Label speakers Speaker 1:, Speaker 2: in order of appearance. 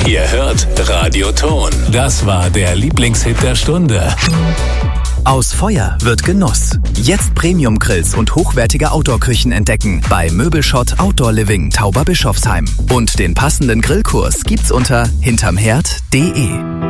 Speaker 1: Ihr hört Radio Ton. Das war der Lieblingshit der Stunde.
Speaker 2: Aus Feuer wird Genuss. Jetzt Premium-Grills und hochwertige Outdoor-Küchen entdecken bei Möbelschott Outdoor Living Tauberbischofsheim. Und den passenden Grillkurs gibt's unter hintermherd.de.